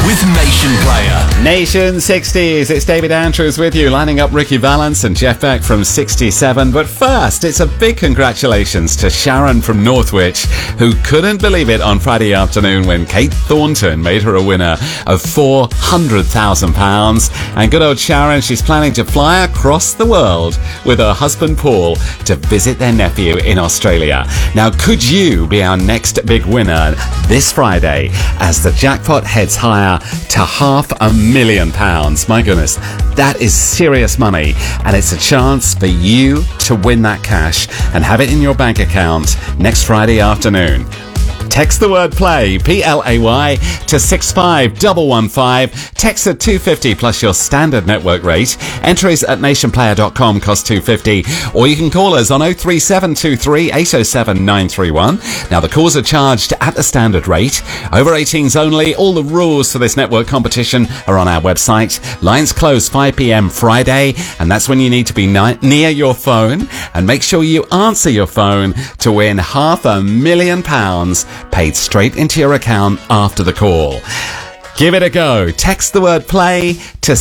with Nation Player. Nation 60s, it's David Andrews with you, lining up Ricky Valance and Jeff Beck from 67. But first, it's a big congratulations to Sharon from Northwich, who couldn't believe it on Friday afternoon when Kate Thornton made her a winner of £400,000. And good old Sharon, she's planning to fly across the world with her husband Paul to visit their nephew in Australia. Now, could you be our next big winner this Friday as the jackpot heads higher to £500,000? My goodness, that is serious money, and it's a chance for you to win that cash and have it in your bank account next Friday afternoon. Text the word play, P-L-A-Y, to 65115. Text at 250 plus your standard network rate. Entries at nationplayer.com cost $2.50. Or you can call us on 03723 807 931. Now, the calls are charged at the standard rate. Over 18s only. All the rules for this network competition are on our website. Lines close 5 p.m. Friday, and that's when you need to be near your phone. And make sure you answer your phone to win £500,000 paid straight into your account after the call. Give it a go. Text the word play to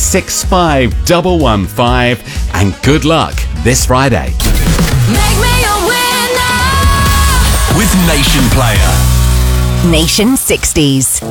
65115 and good luck this Friday. Make me a winner with Nation Player. Nation 60s.